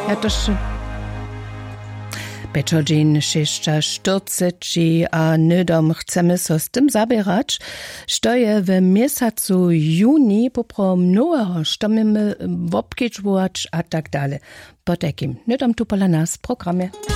Ja też Bečodžin 640 a nydom chcemy so z tym zabierać, što je w miesiącu juni poprom noweho, što mamy wobkičvować a tak dalej. Po takim nydom tu pola nas w programie.